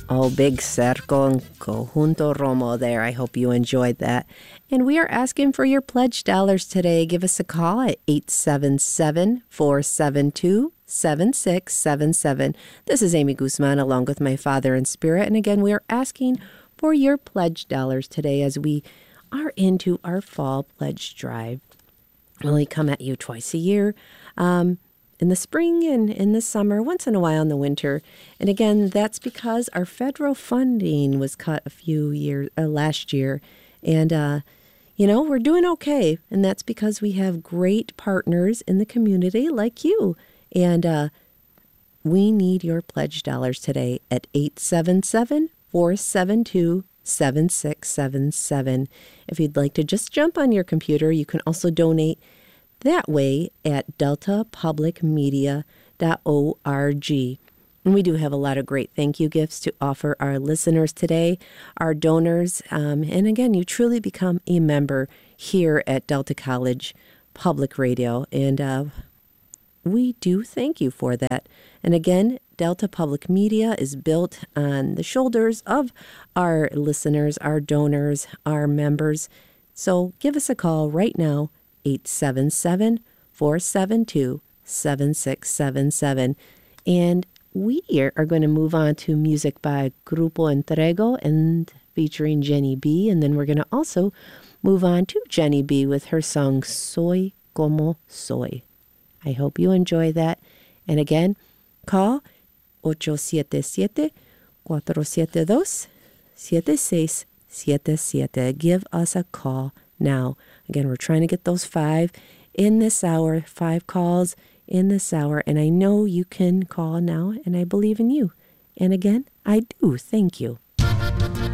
Oh, Big Cerco and Conjunto Romo there. I hope you enjoyed that. And we are asking for your pledge dollars today. Give us a call at 877-472-7677. This is Amy Guzman along with my father in spirit. And again, we are asking for your pledge dollars today as we are into our fall pledge drive. We only come at you twice a year. In the spring and in the summer, once in a while in the winter. And again, that's because our federal funding was cut last year. And, we're doing okay. And that's because we have great partners in the community like you. And we need your pledge dollars today at 877-472-7677. If you'd like to just jump on your computer, you can also donate that way at deltapublicmedia.org. And we do have a lot of great thank you gifts to offer our listeners today, our donors. And again, you truly become a member here at Delta College Public Radio. And we do thank you for that. And again, Delta Public Media is built on the shoulders of our listeners, our donors, our members. So give us a call right now, 877-472-7677. And we are going to move on to music by Grupo Entrego and featuring Jenny B. And then we're going to also move on to Jenny B with her song Soy Como Soy. I hope you enjoy that. And again, call 877-472-7677. Give us a call now. Again, we're trying to get those 5 in this hour, 5 calls in this hour. And I know you can call now, and I believe in you. And again, I do. Thank you.